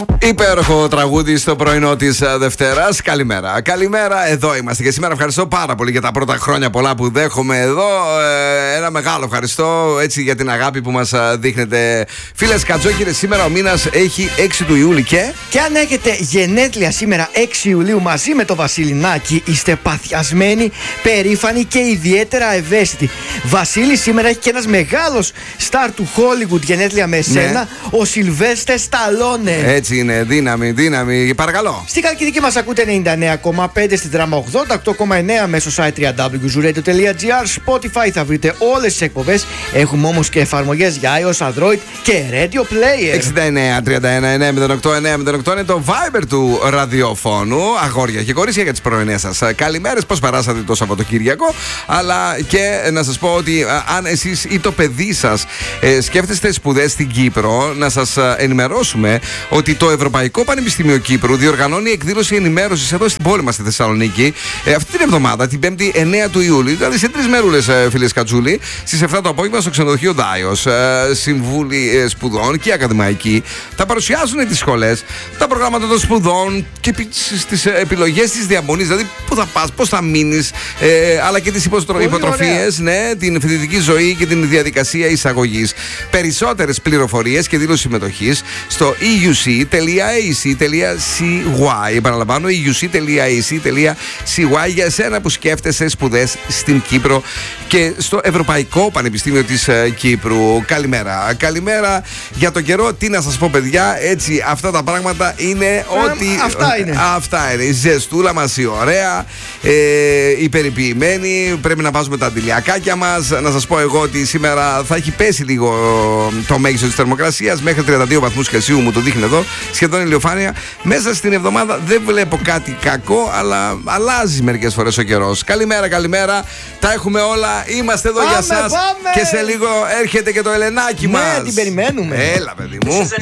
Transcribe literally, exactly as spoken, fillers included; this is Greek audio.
Υπέροχο τραγούδι στο πρωινό της Δευτέρας. Καλημέρα. Καλημέρα, εδώ είμαστε και σήμερα. Ευχαριστώ πάρα πολύ για τα πρώτα χρόνια πολλά που δέχομαι εδώ. Ε, ένα μεγάλο ευχαριστώ έτσι για την αγάπη που μας δείχνετε. Φίλες Κατζόκυρες, σήμερα ο μήνας έχει έξι του Ιούλη και... Και αν έχετε γενέθλια σήμερα έξι Ιουλίου μαζί με το Βασιλινάκι, είστε παθιασμένοι, περήφανοι και ιδιαίτερα ευαίσθητοι. Βασίλη, σήμερα έχει και ένας μεγάλος στάρ του Hollywood γενέθλια με εσένα, ναι. Ο Σιλβέστερ Σταλόνε. Έτσι είναι, δύναμη, δύναμη, παρακαλώ. Στη Καλκιδική μας ακούτε ενενήντα εννέα κόμμα πέντε, στην Δράμα ογδόντα οκτώ κόμμα εννέα μέσω site double-u double-u double-u τελεία zooradio τελεία gr, Spotify θα βρείτε όλες τις εκπομπές. Έχουμε όμως και εφαρμογές για iOS, Android και Radio Player. εξήντα εννέα τριάντα ένα εννέα μηδέν οκτώ εννέα μηδέν οκτώ είναι το Viber του ραδιοφώνου. Αγόρια και κορίτσια, για τις πρωινές σας καλημέρες. Πώς περάσατε το Σαββατοκύριακο? Αλλά και να σας πω ότι αν εσείς ή το παιδί σας ε, σκέφτεστε σπουδές στην Κύπρο, να σας ενημερώσουμε ότι το Ευρωπαϊκό Πανεπιστήμιο Κύπρου διοργανώνει εκδήλωση ενημέρωσης εδώ στην πόλη μας στη Θεσσαλονίκη ε, αυτή την εβδομάδα, την πέμπτη εννέα του Ιούλη, δηλαδή σε τρεις μέρουλες, ε, φίλες Κατζούλη, στις επτά το απόγευμα στο ξενοδοχείο Δάιος. Ε, Συμβούλοι ε, σπουδών και ακαδημαϊκοί θα παρουσιάσουν τις σχολές, τα προγράμματα των σπουδών και τις επιλογές της διαμονής, δηλαδή πού θα πας, πώς θα μείνεις, ε, αλλά και τις υποτροφίες, ναι, την φοιτητική ζωή και την διαδικασία εισαγωγής. Περισσότερες πληροφορίες και δήλωση συμμετοχής στο e u c τελεία a c τελεία c y. Επαναλαμβάνω, e u c τελεία a c τελεία c y για εσένα που σκέφτεσαι σπουδές στην Κύπρο και στο Ευρωπαϊκό Πανεπιστήμιο της Κύπρου. Καλημέρα. Καλημέρα για τον καιρό. Τι να σας πω, παιδιά, έτσι αυτά τα πράγματα είναι ε, ότι. Αυτά είναι. Αυτά είναι. Η ζεστούλα μας, η ωραία, ε, η περιποιημένη. Πρέπει να βάζουμε τα αντιλιακάκια μας. Να σας πω εγώ ότι σήμερα θα έχει πέσει λίγο το μέγιστο της θερμοκρασίας μέχρι τριάντα δύο βαθμούς Κελσίου, μου το δείχνει εδώ. Σχεδόν ηλιοφάνεια. Μέσα στην εβδομάδα δεν βλέπω κάτι κακό, αλλά αλλάζει μερικές φορές ο καιρός. Καλημέρα, καλημέρα. Τα έχουμε όλα. Είμαστε εδώ πάμε, για σας. Πάμε. Και σε λίγο έρχεται και το Ελενάκι ναι, μας. την περιμένουμε. Έλα, παιδί μου.